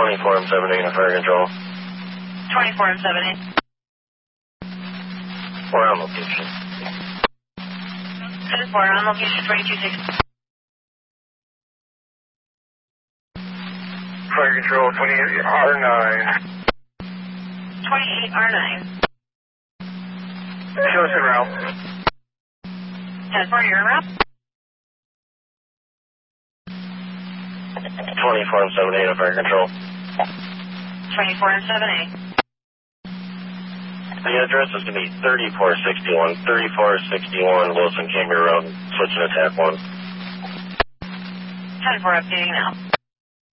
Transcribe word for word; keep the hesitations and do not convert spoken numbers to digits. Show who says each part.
Speaker 1: twenty-four M seven eight, fire control.
Speaker 2: twenty-four M seven eight.
Speaker 1: We're on location.
Speaker 2: ten four, on location twenty-two six.
Speaker 1: Fire control, twenty-eight R nine.
Speaker 2: twenty-eight R nine.
Speaker 1: Show us en route.
Speaker 2: ten four, you're en route.
Speaker 1: twenty-four M seven eight, fire control.
Speaker 2: twenty-four M seven eight.
Speaker 1: The address is going to be thirty-four sixty-one, thirty-four sixty-one Wilson Cambria Road, switching to tap one.
Speaker 2: ten four, updating now.